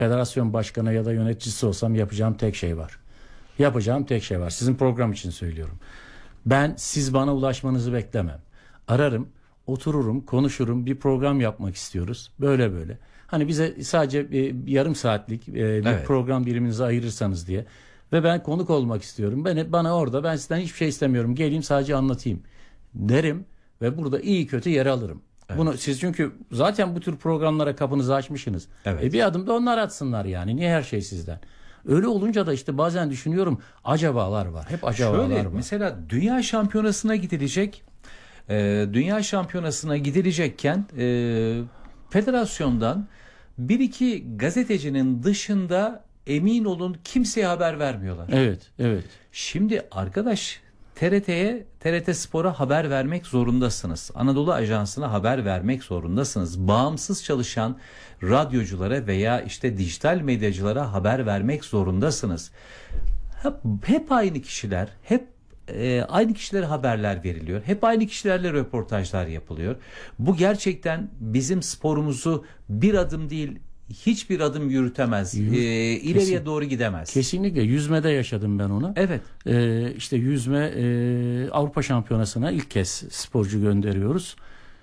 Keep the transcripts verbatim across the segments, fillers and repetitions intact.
federasyon başkanı ya da yöneticisi olsam yapacağım tek şey var. Yapacağım tek şey var. Sizin program için söylüyorum. Ben siz bana ulaşmanızı beklemem. Ararım, otururum, konuşurum. Bir program yapmak istiyoruz. Böyle böyle. Hani bize sadece bir yarım saatlik bir evet. program biriminizi ayırırsanız diye. Ve ben konuk olmak istiyorum. Ben, bana orada ben sizden hiçbir şey istemiyorum. Geleyim sadece anlatayım derim ve burada iyi kötü yer alırım. Evet. Bunu siz çünkü zaten bu tür programlara kapınızı açmışsınız. Evet. E bir adım da onlar atsınlar yani. Niye her şey sizden? Öyle olunca da işte bazen düşünüyorum acabalar var. Hep acabalar Şöyle, var. Mesela dünya şampiyonasına gidilecek. E, dünya şampiyonasına gidilecekken e, federasyondan bir iki gazetecinin dışında emin olun kimseye haber vermiyorlar. Evet, evet. Şimdi arkadaş T R T'ye, T R T Spor'a haber vermek zorundasınız. Anadolu Ajansı'na haber vermek zorundasınız. Bağımsız çalışan radyoculara veya işte dijital medyacılara haber vermek zorundasınız. Hep, hep aynı kişiler, hep e, aynı kişilere haberler veriliyor. Hep aynı kişilerle röportajlar yapılıyor. Bu gerçekten bizim sporumuzu bir adım değil, hiçbir adım yürütemez. Yürü, ee, ileriye kesin, doğru gidemez. Kesinlikle. Yüzmede yaşadım ben onu. Evet. Ee, işte yüzme e, Avrupa Şampiyonası'na ilk kez sporcu gönderiyoruz.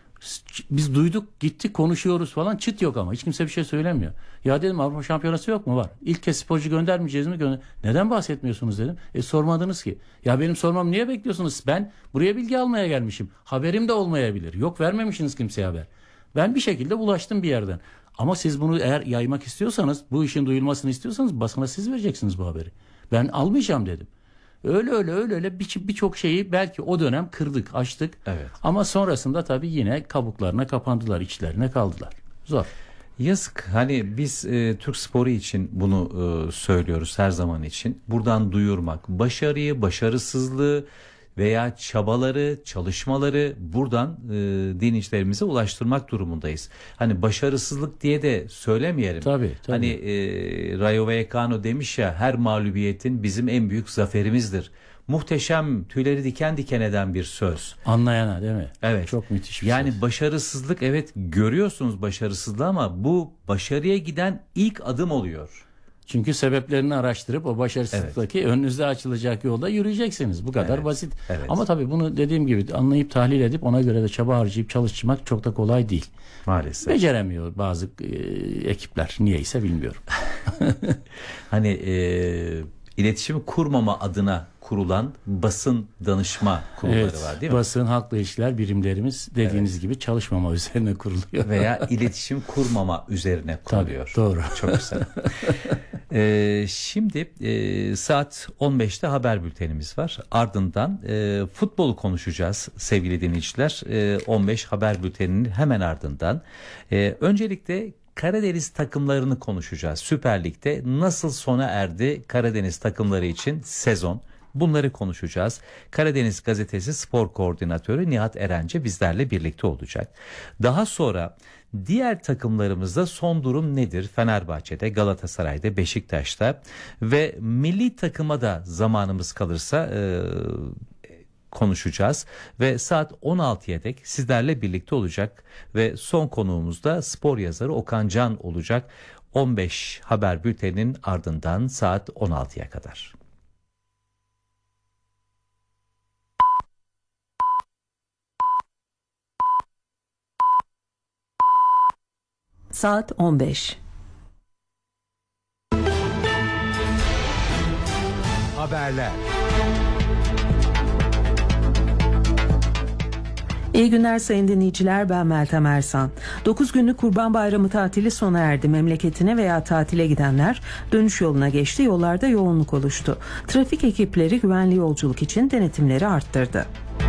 Biz duyduk, gittik, konuşuyoruz falan. Çıt yok ama. Hiç kimse bir şey söylemiyor. Ya dedim Avrupa Şampiyonası yok mu? Var. İlk kez sporcu göndermeyeceğiz mi? Gönder Neden bahsetmiyorsunuz dedim. E sormadınız ki. Ya benim sormam niye bekliyorsunuz? Ben buraya bilgi almaya gelmişim. Haberim de olmayabilir. Yok vermemişsiniz kimseye haber. Ben bir şekilde ulaştım bir yerden. Ama siz bunu eğer yaymak istiyorsanız, bu işin duyulmasını istiyorsanız basına siz vereceksiniz bu haberi. Ben almayacağım dedim. Öyle öyle öyle öyle birçok şeyi belki o dönem kırdık, açtık. Evet. Ama sonrasında tabii yine kabuklarına kapandılar, içlerine kaldılar. Zor. Yazık. Hani biz e, Türk sporu için bunu e, söylüyoruz her zaman için. Buradan duyurmak, başarıyı, başarısızlığı veya çabaları, çalışmaları buradan e, dinleyicilerimize ulaştırmak durumundayız. Hani başarısızlık diye de söylemeyelim. Tabii, tabii. Hani e, Rayo Vallecano demiş ya, her mağlubiyetin bizim en büyük zaferimizdir. Muhteşem, tüyleri diken diken eden bir söz. Anlayana değil mi? Evet. Çok müthiş bir Yani söz. Başarısızlık, evet görüyorsunuz başarısızlığı ama bu başarıya giden ilk adım oluyor. Çünkü sebeplerini araştırıp o başarısızlıktaki evet. önünüzde açılacak yolda yürüyeceksiniz. Bu kadar evet. basit. Evet. Ama tabii bunu dediğim gibi anlayıp tahlil edip ona göre de çaba harcayıp çalışmak çok da kolay değil. Maalesef. Beceremiyor bazı e, ekipler. Niyeyse bilmiyorum. Hani e, iletişimi kurmama adına kurulan basın danışma kurulları evet, var değil mi? Basın, halkla ilişkiler birimlerimiz dediğiniz evet. gibi çalışmama üzerine kuruluyor. Veya iletişim kurmama üzerine kuruluyor. Tabii, doğru. Çok güzel. Ee, şimdi e, saat on beşte haber bültenimiz var. Ardından e, futbolu konuşacağız sevgili dinleyiciler. E, on beş haber bülteninin hemen ardından. E, öncelikle Karadeniz takımlarını konuşacağız. Süper Lig'de nasıl sona erdi Karadeniz takımları için sezon? Bunları konuşacağız. Karadeniz Gazetesi Spor Koordinatörü Nihat Erenci bizlerle birlikte olacak. Daha sonra diğer takımlarımızda son durum nedir? Fenerbahçe'de, Galatasaray'da, Beşiktaş'ta ve milli takıma da zamanımız kalırsa e, konuşacağız ve saat on altıya dek sizlerle birlikte olacak ve son konuğumuz da spor yazarı Okan Can olacak. on beş haber bülteninin ardından saat on altıya kadar. Saat on beş. Haberler. İyi günler sayın dinleyiciler, ben Meltem Ersan. dokuz günlük Kurban Bayramı tatili sona erdi. Memleketine veya tatile gidenler dönüş yoluna geçti. Yollarda yoğunluk oluştu. Trafik ekipleri güvenli yolculuk için denetimleri arttırdı.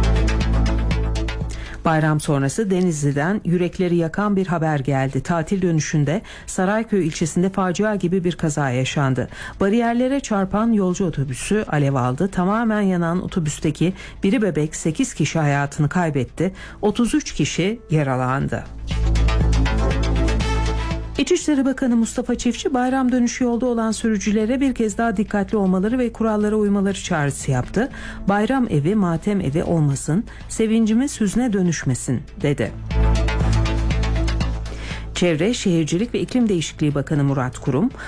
Bayram sonrası Denizli'den yürekleri yakan bir haber geldi. Tatil dönüşünde Sarayköy ilçesinde facia gibi bir kaza yaşandı. Bariyerlere çarpan yolcu otobüsü alev aldı. Tamamen yanan otobüsteki biri bebek sekiz kişi hayatını kaybetti. otuz üç kişi yaralandı. İçişleri Bakanı Mustafa Çiftçi bayram dönüşü yolda olan sürücülere bir kez daha dikkatli olmaları ve kurallara uymaları çağrısı yaptı. Bayram evi matem evi olmasın, sevincimiz hüzne dönüşmesin dedi. Çevre, Şehircilik ve İklim Değişikliği Bakanı Murat Kurum,